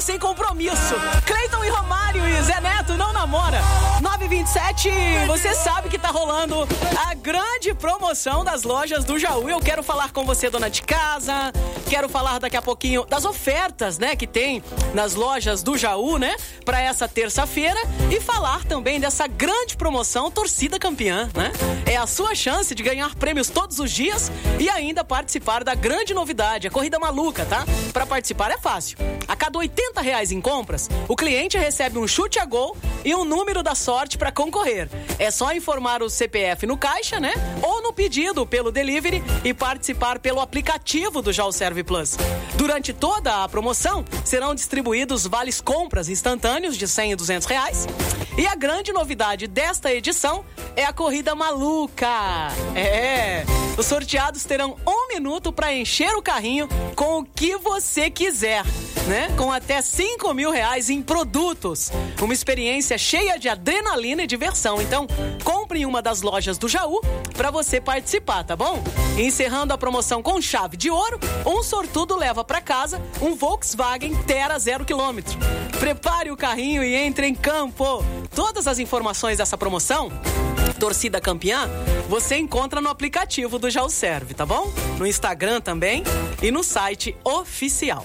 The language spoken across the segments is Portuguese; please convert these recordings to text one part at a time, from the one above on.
Sem compromisso. Cleiton e Romário e Zé Neto não namora. 9h27, você sabe que tá rolando a grande promoção das lojas do Jaú. Eu quero falar com você, dona de casa. Quero falar daqui a pouquinho das ofertas, né, que tem nas lojas do Jaú, né, pra essa terça-feira. E falar também dessa grande promoção Torcida Campeã, né? É a sua chance de ganhar prêmios todos os dias e ainda participar da grande novidade, a Corrida Maluca, tá? Pra participar é fácil. A cada R$80 em compras, o cliente recebe um chute a gol e um número da sorte para concorrer. É só informar o CPF no caixa, né? Ou no pedido pelo delivery e participar pelo aplicativo do Jaú Serve Plus. Durante toda a promoção, serão distribuídos vales compras instantâneos de R$100 e R$200. E a grande novidade desta edição é a Corrida Maluca. Os sorteados terão 1 minuto para encher o carrinho com o que você quiser, né? Com até R$5.000 em produtos. Uma experiência cheia de adrenalina e diversão. Então, compre em uma das lojas do Jaú para você participar, tá bom? E encerrando a promoção com chave de ouro, um sortudo leva para casa um Volkswagen Terra 0 km. Prepare o carrinho e entre em campo. Todas as informações dessa promoção, Torcida Campeã, você encontra no aplicativo do Jaú Serve, tá bom? No Instagram também e no site oficial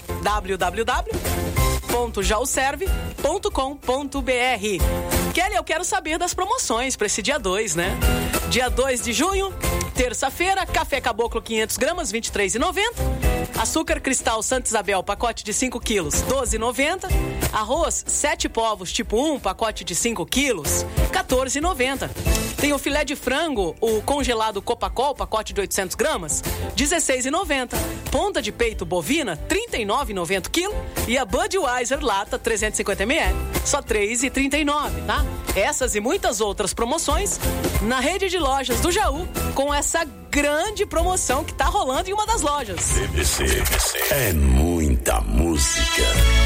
www.jauserve.com.br. Kelly, eu quero saber das promoções para esse dia 2, né? Dia 2 de junho, terça-feira, café caboclo 500 gramas, R$23,90. Açúcar cristal Santa Isabel, pacote de 5 quilos, R$12,90. Arroz 7 povos tipo 1, pacote de 5 quilos, R$14,90. Tem o filé de frango, o congelado Copacol, pacote de 800 gramas, R$16,90. Ponta de peito bovina, R$39,90 quilo. E a Budweiser lata 350 ml, só R$3,39, tá? Essas e muitas outras promoções na rede de lojas do Jaú, com essa grande promoção que tá rolando em uma das lojas. CBC é muita música.